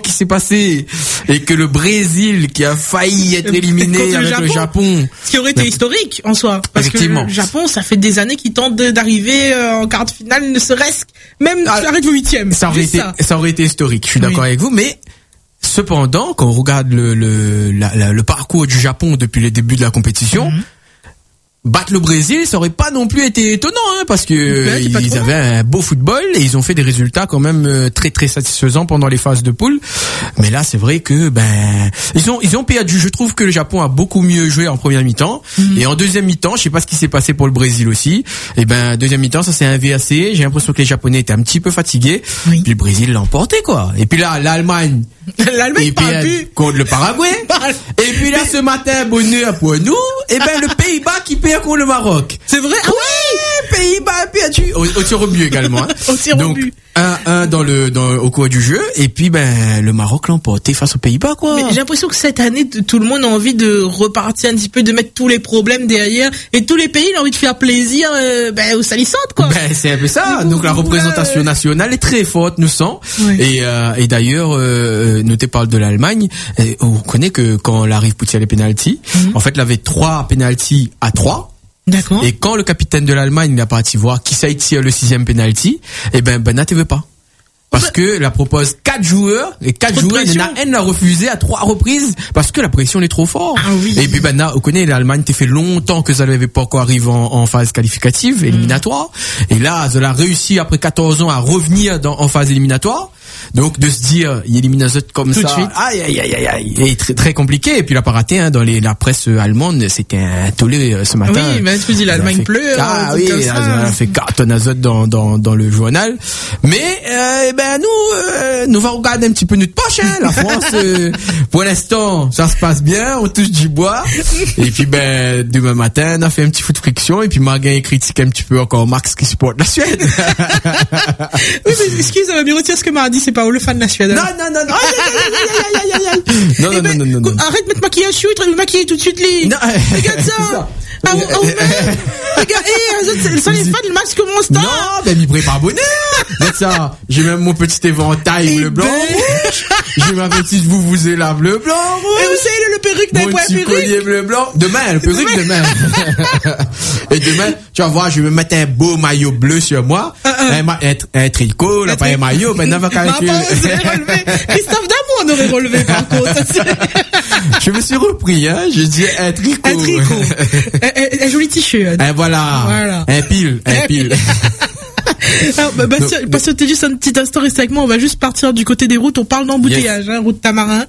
qui s'est passé et que le Brésil qui a failli être éliminé avec le Japon. Ce qui aurait été historique en soi. Parce que le Japon, ça fait des années qu'ils tentent d'arriver en quart de finale, ne serait-ce même arrête au 8e. Ça aurait été historique. Je suis d'accord avec vous, mais cependant, quand on regarde le parcours du Japon depuis le début de la compétition, battre le Brésil, ça aurait pas non plus été étonnant, parce que ils avaient un beau football et ils ont fait des résultats quand même très très satisfaisants pendant les phases de poule. Mais là, c'est vrai que ils ont perdu. Je trouve que le Japon a beaucoup mieux joué en première mi-temps et en deuxième mi-temps, je sais pas ce qui s'est passé pour le Brésil aussi. Et deuxième mi-temps, ça s'est inversé. J'ai l'impression que les Japonais étaient un petit peu fatigués. Puis le Brésil l'a emporté, quoi. Et puis là, l'Allemagne contre le Paraguay. Et puis là, ce matin, bonheur pour nous, le Pays-Bas qui perd contre le Maroc. C'est vrai? Ah oui, Pays-Bas perdu. Au tir au but également. Au tir au but. 1-1 au cours du jeu. Et puis, le Maroc l'a emporté face aux Pays-Bas, quoi. Mais j'ai l'impression que cette année, tout le monde a envie de repartir un petit peu, de mettre tous les problèmes derrière. Et tous les pays ont envie de faire plaisir, aux salissantes, quoi. C'est un peu ça. Donc, la représentation nationale est très forte, nous sommes. Oui. Et d'ailleurs, notez parle de l'Allemagne. On connaît que quand elle arrive pour tirer les pénaltys, en fait, il avait 3 pénaltys à 3. D'accord. Et quand le capitaine de l'Allemagne il a parti voir qui ça tire le 6e penalty, Bernat ne veut pas. Parce que la propose 4 joueurs, et 4 joueurs, il y en a un l'a refusé à 3 reprises, parce que la pression est trop forte. Ah oui. Et puis Bernat, on connaît l'Allemagne, t'es fait longtemps que ça n'avait pas encore arrivé en phase qualificative, éliminatoire. Et là, ça a réussi après 14 ans à revenir en phase éliminatoire. Donc de se dire il élimine un autre comme tout ça, aïe, et très très compliqué. Et puis il a pas raté dans la presse allemande, c'était un tollé ce matin. Oui, mais tu dis l'Allemagne pleure. Ah oui, on a fait carton azote dans le journal. Mais nous va regarder un petit peu notre poche, la France. Pour l'instant, ça se passe bien, on touche du bois. Et puis demain matin, on a fait un petit foot de friction et puis Marguin critique un petit peu encore Max qui supporte la Suède. Oui, mais excuse-moi, mais retire ce que m'a dit, c'est pas le fan de la Suède. Non. Non. Arrête de mettre maquillage chou, il va me maquiller tout de suite, les. Non. Regarde ça. Regarde, ça les fans, le Max commence tard. Non, mais m'y prépare bonheur. Regarde ça. J'ai même mon petit éventail bleu, blanc, rouge. J'ai ma petite vuvuzela bleu, blanc, rouge. Et vous savez, le perruque d'un point perruque. Mon petit collier bleu, blanc. Demain, le perruque demain. Et demain, tu vas voir, je vais mettre un beau maillot bleu sur moi. Un tricot, là, pas un maillot, maintenant, va calculer. Christophe Damon, on aurait relevé, par contre. Je me suis repris, j'ai dit un tricot. Un tricot. Un joli t-shirt. Voilà. Un pile. Patientez juste un petit instant, restez avec moi, on va juste partir du côté des routes, on parle d'embouteillage, route Tamarin.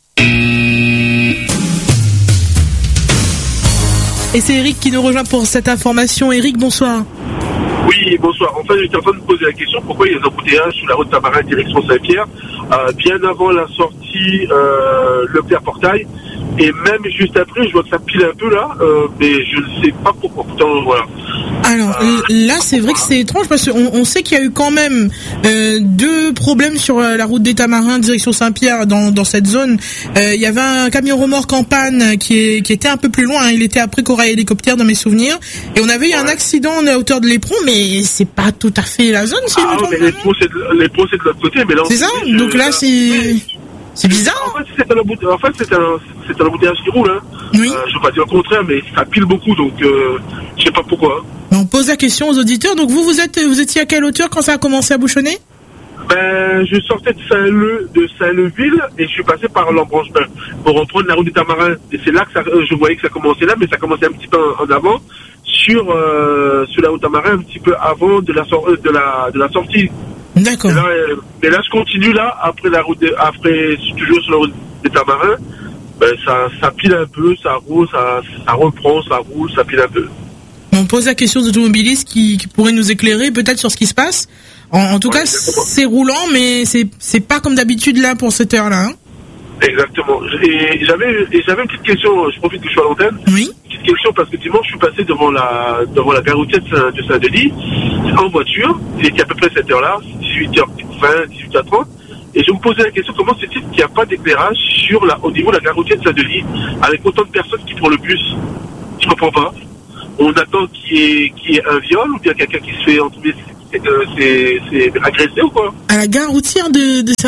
Et c'est Eric qui nous rejoint pour cette information. Eric, bonsoir. Oui, bonsoir. En fait, j'étais en train de me poser la question, pourquoi il y a des embouteillages sur la route Tamarin direction Saint-Pierre, bien avant la sortie Leclerc-Portail, et même juste après, je vois que ça pile un peu là, mais je ne sais pas pourquoi. Pourtant, voilà. Alors là, c'est vrai que c'est étrange parce qu'on sait qu'il y a eu quand même 2 problèmes sur la route des Tamarins direction Saint-Pierre dans cette zone. Il y avait un camion remorque en panne qui était un peu plus loin. Il était après Corail Hélicoptère dans mes souvenirs. Et on avait eu un accident à hauteur de l'Éperon, mais c'est pas tout à fait la zone. Si je me trompe. Mais l'Éperon c'est de l'autre côté. Mais là, c'est ça. Donc là, c'est bizarre. En fait, c'est un embouteillage qui roule. Oui. Je veux pas dire le contraire, mais ça pile beaucoup, donc je sais pas pourquoi. On pose la question aux auditeurs. Donc vous étiez à quelle hauteur quand ça a commencé à bouchonner? Je sortais de Saint-Leville et je suis passé par l'embranchement pour reprendre la route des Tamarins. Et c'est là que je voyais que ça commençait là, mais ça commençait un petit peu en avant sur la route Tamarin, un petit peu avant de la sortie. D'accord. Mais là, je continue là après toujours sur la route des Tamarins. Ça pile un peu, ça roule, ça reprend, ça roule, ça pile un peu. On pose la question aux automobilistes qui pourraient nous éclairer peut-être sur ce qui se passe. En tout cas, c'est roulant, mais c'est pas comme d'habitude là pour cette heure-là. Exactement. Et j'avais une petite question, je profite que je suis à l'antenne. Oui. Une petite question parce que dimanche, je suis passé devant la gare routière de Saint-Denis en voiture. Il était à peu près cette heure-là, 18h20, 18h30. Et je me posais la question, comment c'est-il qu'il n'y a pas d'éclairage au niveau de la gare routière de Saint-Denis avec autant de personnes qui prennent le bus? Je comprends pas. On attend qu'il y ait un viol ou bien quelqu'un qui se fait entourer, c'est agressé ou quoi? À la gare routière de Saint-Denis?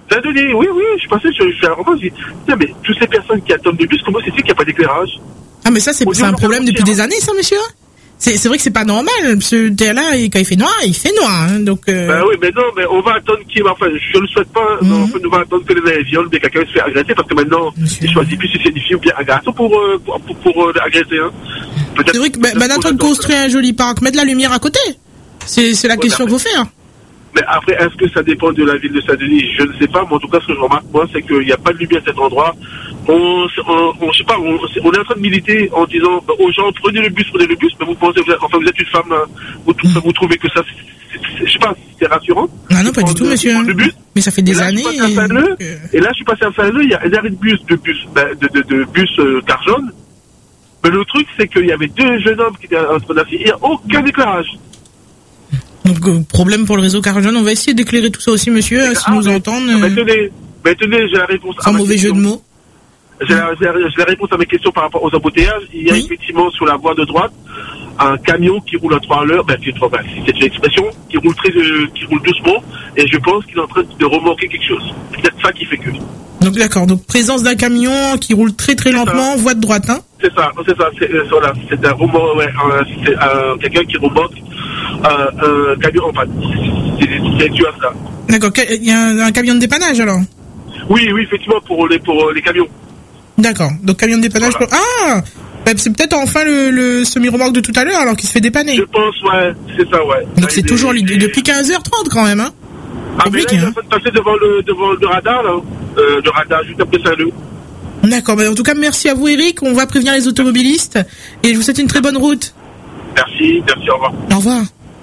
Saint-Denis, oui, je suis passé, je suis à la romance, je dis, tiens, mais toutes ces personnes qui attendent le bus, comment c'est qu'il n'y a pas d'éclairage? Ah, mais ça, c'est un problème depuis des années, ça, monsieur? C'est vrai que c'est pas normal, ce terre-là, quand il fait noir, hein, donc, Ben oui, mais non, mais on va attendre enfin, je le souhaite pas, on va attendre que les violent, mais quelqu'un se fait agresser, parce que maintenant, il choisit plus si c'est une fille ou bien un garçon pour agresser, hein. C'est vrai que, maintenant, de construire un joli parc, mettre la lumière à côté. C'est la question qu'il faut faire. Mais après, est-ce que ça dépend de la ville de Saint-Denis? Je ne sais pas, mais en tout cas, ce que je remarque, moi, c'est qu'il n'y a pas de lumière à cet endroit. Je sais pas, on est en train de militer en disant aux gens, prenez le bus, mais vous pensez, vous êtes une femme, vous trouvez que ça, je sais pas, c'est rassurant? Ah non, pas du tout, monsieur. Mais ça fait des années. Et là, je suis passé à Saint-Leu, il y a un arrêt de bus, Carjaune. Mais le truc, c'est qu'il y avait deux jeunes hommes qui étaient en train d'afficher, il n'y a aucun éclairage. Donc, problème pour le réseau Carjaune. On va essayer d'éclairer tout ça aussi, monsieur, si nous entendent. Mais tenez, j'ai la réponse. Sans mauvais jeu de mots. J'ai la réponse à mes questions par rapport aux embouteillages. Il y a effectivement sur la voie de droite un camion qui roule à 3 à l'heure, c'est une expression, qui roule doucement, et je pense qu'il est en train de remorquer quelque chose. C'est peut-être ça qui fait que. Donc d'accord, donc présence d'un camion qui roule très très lentement, voie de droite, hein. C'est ça, c'est un remorque, c'est quelqu'un qui remorque un camion, enfin, c'est dû à ça. D'accord, il y a un camion de dépannage alors? Oui, effectivement, pour les camions. D'accord, donc camion de dépannage c'est peut-être enfin le semi-remorque de tout à l'heure alors qu'il se fait dépanner. Je pense, c'est ça, ouais. Donc c'est toujours depuis 15h30 quand même, hein. Ah, mais là, il est en train de passer devant le radar, là. Le radar juste après Saint-Leu. D'accord, en tout cas, merci à vous, Eric. On va prévenir les automobilistes et je vous souhaite une très bonne route. Merci, au revoir. Au revoir.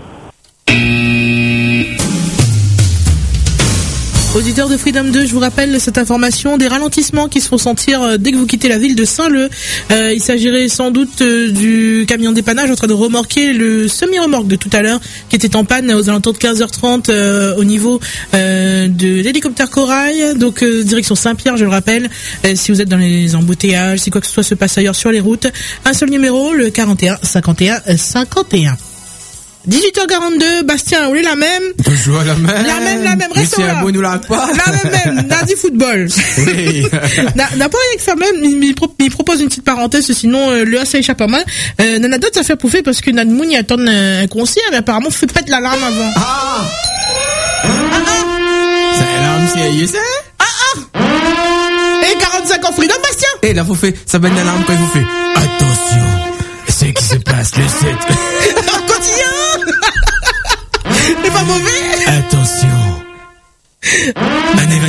Auditeurs de Freedom 2, je vous rappelle cette information, des ralentissements qui se font sentir dès que vous quittez la ville de Saint-Leu. Il s'agirait sans doute du camion dépannage en train de remorquer le semi-remorque de tout à l'heure qui était en panne aux alentours de 15h30 au niveau de l'hélicoptère Corail, donc direction Saint-Pierre, je le rappelle. Si vous êtes dans les embouteillages, si quoi que ce soit se passe ailleurs sur les routes, un seul numéro, le 41 51 51. 18h42, Bastien, vous voulez la même? Toujours la même. La même, restons là. Nous l'a pas. La même, Nadi Football. Oui. N'a pas rien que ça même, il propose une petite parenthèse, sinon, le A, ça échappe pas mal. Nana d'autres à faire pouffer parce que Nadmoun y attend un concert, mais apparemment, fait pas de l'alarme avant. C'est l'alarme, c'est ISA? Et 45 ans Freedom, Bastien! Et là, faut faire, ça va une alarme quand il vous fait. Attention, ce qui se passe le 7. Continue! C'est pas mauvais! Attention. Un événement